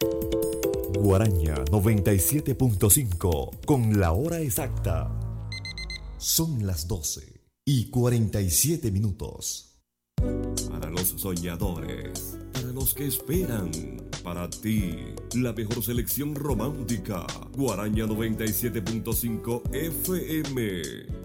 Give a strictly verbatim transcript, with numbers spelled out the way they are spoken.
Guaraña noventa y siete punto cinco con la hora exacta. Son las doce y cuarenta y siete minutos. Para los soñadores, para los que esperan, para ti, la mejor selección romántica. Guaraña noventa y siete punto cinco F M.